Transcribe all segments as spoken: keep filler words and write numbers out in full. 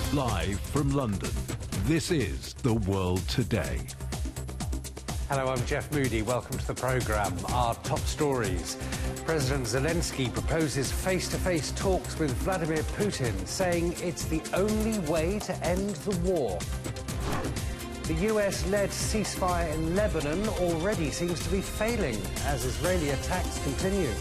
Live from London, this is The World Today. Hello, I'm Jeff Moody. Welcome to the programme. Our top stories. President Zelensky proposes face-to-face talks with Vladimir Putin, saying it's the only way to end the war. The U S-led ceasefire in Lebanon already seems to be failing as Israeli attacks continue.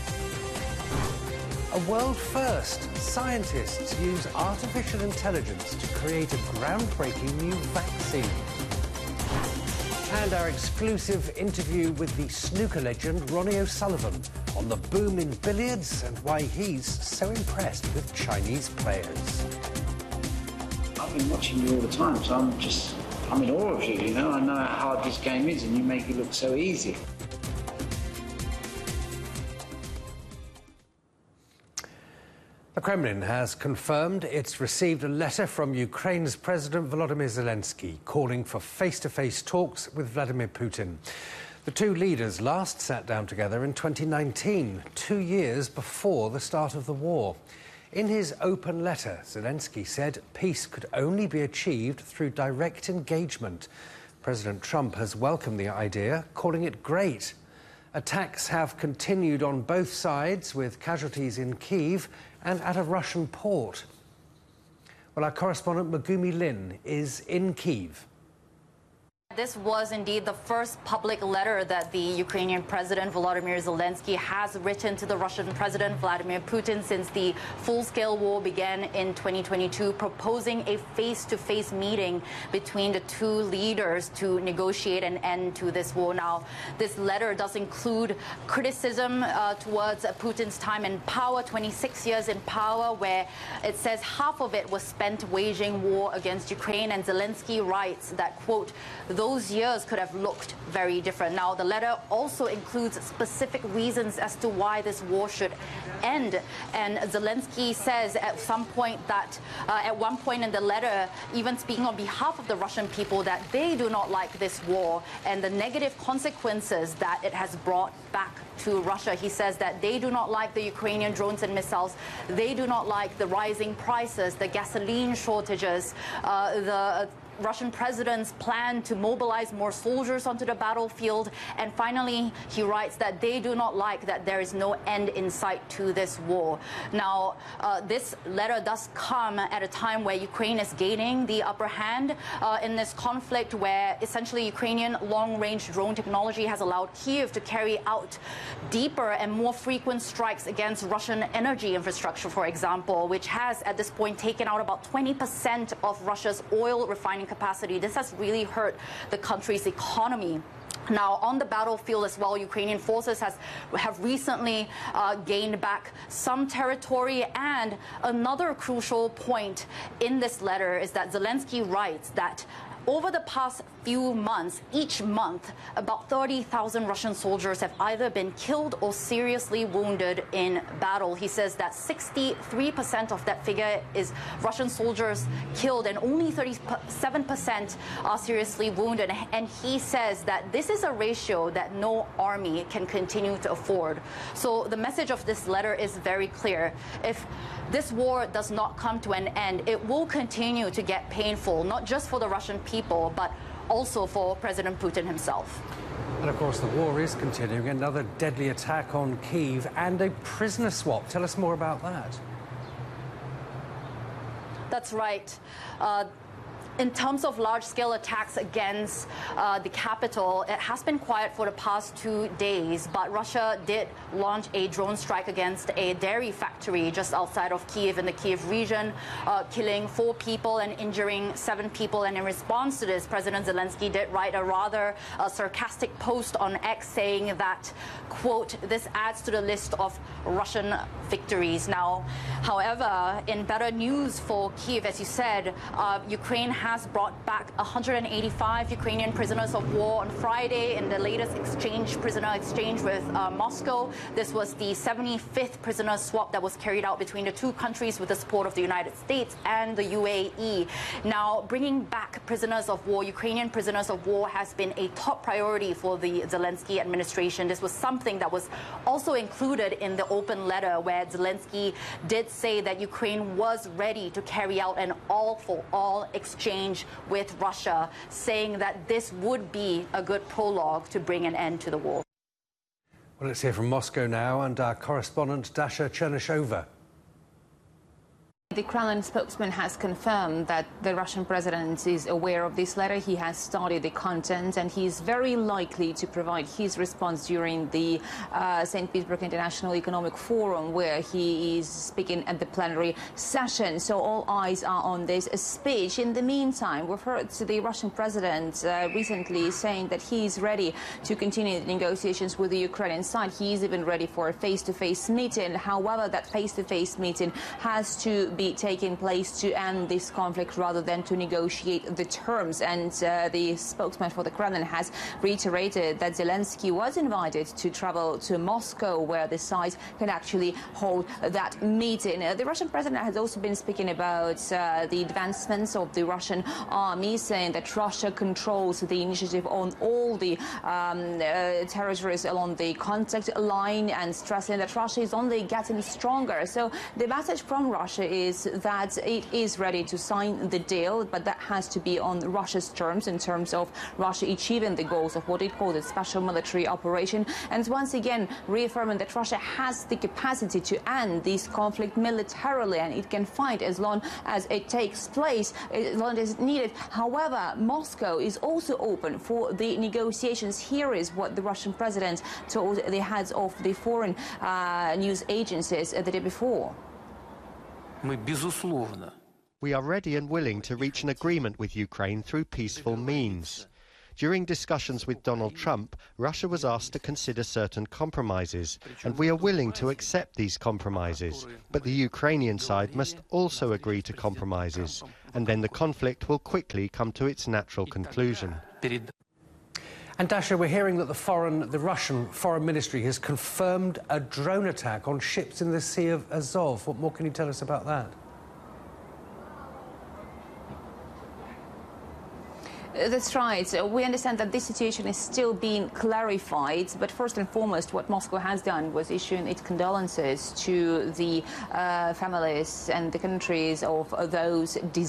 A world first. Scientists use artificial intelligence to create a groundbreaking new vaccine. And our exclusive interview with the snooker legend Ronnie O'Sullivan on the boom in billiards and why he's so impressed with Chinese players. I've been watching you all the time, so I'm just, I'm in awe of you, you know. I know how hard this game is and you make it look so easy. The Kremlin has confirmed it's received a letter from Ukraine's President Volodymyr Zelensky calling for face-to-face talks with Vladimir Putin. The two leaders last sat down together in twenty nineteen, two years before the start of the war. In his open letter, Zelensky said peace could only be achieved through direct engagement. President Trump has welcomed the idea, calling it great. Attacks have continued on both sides, with casualties in Kyiv and at a Russian port. Well, our correspondent Megumi Lin is in Kyiv. This was indeed the first public letter that the Ukrainian President Volodymyr Zelensky has written to the Russian President Vladimir Putin since the full-scale war began in twenty twenty-two, proposing a face-to-face meeting between the two leaders to negotiate an end to this war. Now, this letter does include criticism uh, towards Putin's time in power, twenty-six years in power, where it says half of it was spent waging war against Ukraine, and Zelensky writes that, quote, those years could have looked very different. Now, the letter also includes specific reasons as to why this war should end. And Zelensky says at some point that, uh, at one point in the letter, even speaking on behalf of the Russian people, that they do not like this war and the negative consequences that it has brought back to Russia. He says that they do not like the Ukrainian drones and missiles. They do not like the rising prices, the gasoline shortages, uh, the Russian president's plan to mobilize more soldiers onto the battlefield. And finally, he writes that they do not like that there is no end in sight to this war. Now, uh, this letter does come at a time where Ukraine is gaining the upper hand uh, in this conflict, where essentially Ukrainian long-range drone technology has allowed Kyiv to carry out deeper and more frequent strikes against Russian energy infrastructure, for example, which has at this point taken out about twenty percent of Russia's oil refining capacity. This has really hurt the country's economy. Now, on the battlefield as well, Ukrainian forces has, have recently uh, gained back some territory. And another crucial point in this letter is that Zelensky writes that over the past few months, each month, about thirty thousand Russian soldiers have either been killed or seriously wounded in battle. He says that sixty-three percent of that figure is Russian soldiers killed and only thirty-seven percent are seriously wounded. And he says that this is a ratio that no army can continue to afford. So the message of this letter is very clear. If this war does not come to an end, it will continue to get painful, not just for the Russian people, but also for President Putin himself. And of course, the war is continuing. Another deadly attack on Kyiv and a prisoner swap. Tell us more about that. That's right. Uh, In terms of large-scale attacks against uh, the capital, it has been quiet for the past two days, but Russia did launch a drone strike against a dairy factory just outside of Kyiv in the Kyiv region, uh, killing four people and injuring seven people. And in response to this, President Zelensky did write a rather uh, sarcastic post on X saying that, quote, this adds to the list of Russian victories. Now, however, in better news for Kyiv, as you said, uh, Ukraine has has brought back one hundred eighty-five Ukrainian prisoners of war on Friday in the latest exchange, prisoner exchange with uh, Moscow. This was the seventy-fifth prisoner swap that was carried out between the two countries with the support of the United States and the U A E. Now, bringing back prisoners of war, Ukrainian prisoners of war, has been a top priority for the Zelensky administration. This was something that was also included in the open letter, where Zelensky did say that Ukraine was ready to carry out an all-for-all exchange with Russia, saying that this would be a good prologue to bring an end to the war. Well, let's hear from Moscow now, and our correspondent Dasha Chernyshova. The Kremlin spokesman has confirmed that the Russian president is aware of this letter. He has studied the content, and he is very likely to provide his response during the uh, Saint Petersburg International Economic Forum, where he is speaking at the plenary session. So all eyes are on this speech. In the meantime, we've heard the Russian president uh, recently saying that he is ready to continue the negotiations with the Ukrainian side. He is even ready for a face-to-face meeting. However, that face-to-face meeting has to be taking place to end this conflict rather than to negotiate the terms. And uh, the spokesman for the Kremlin has reiterated that Zelensky was invited to travel to Moscow, where the sides can actually hold that meeting. Uh, the Russian president has also been speaking about uh, the advancements of the Russian army, saying that Russia controls the initiative on all the um, uh, territories along the contact line, and stressing that Russia is only getting stronger. So the message from Russia is that it is ready to sign the deal, but that has to be on Russia's terms, in terms of Russia achieving the goals of what it calls a special military operation, and once again reaffirming that Russia has the capacity to end this conflict militarily, and it can fight as long as it takes place, as long as it's needed. However, Moscow is also open for the negotiations. Here is what the Russian president told the heads of the foreign uh, news agencies the day before. We are ready and willing to reach an agreement with Ukraine through peaceful means. During discussions with Donald Trump, Russia was asked to consider certain compromises, and we are willing to accept these compromises. But the Ukrainian side must also agree to compromises, and then the conflict will quickly come to its natural conclusion. And Dasha, we're hearing that the foreign, the Russian Foreign Ministry has confirmed a drone attack on ships in the Sea of Azov. What more can you tell us about that? That's right. We understand that this situation is still being clarified, but first and foremost, what Moscow has done was issuing its condolences to the uh, families and the countries of those